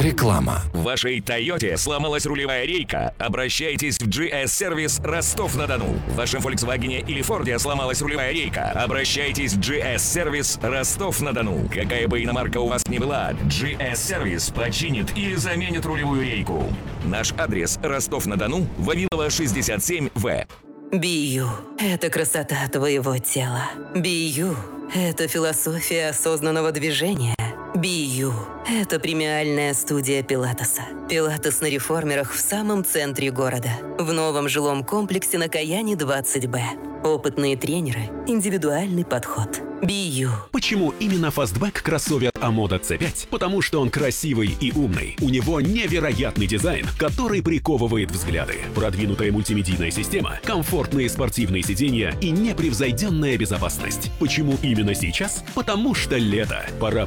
Реклама. В вашей Тойоте сломалась рулевая рейка? Обращайтесь в GS-сервис Ростов-на-Дону. В вашем Volkswagen или Форде сломалась рулевая рейка? Обращайтесь в GS-сервис Ростов-на-Дону. Какая бы иномарка у вас ни была, GS-сервис починит или заменит рулевую рейку. Наш адрес: Ростов-на-Дону, Вавилова, 67В. Бию – это красота твоего тела. Бию – это философия осознанного движения. Бию – это премиальная студия Пилатеса. Пилатес на реформерах в самом центре города. В новом жилом комплексе на Каяне 20Б. Опытные тренеры, индивидуальный подход. Бию. Почему именно фастбэк кроссовер Амода C5? Потому что он красивый и умный. У него невероятный дизайн, который приковывает взгляды. Продвинутая мультимедийная система, комфортные спортивные сиденья и непревзойденная безопасность. Почему именно сейчас? Потому что лето. Пора